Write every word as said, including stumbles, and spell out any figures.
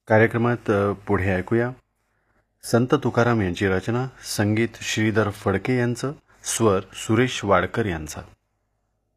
कार्यक्रमात अ, पुढे ऐकूया संत तुकाराम यांची रचना, संगीत श्रीधर फडके यांचं, स्वर सुरेश वाडकर यांचा.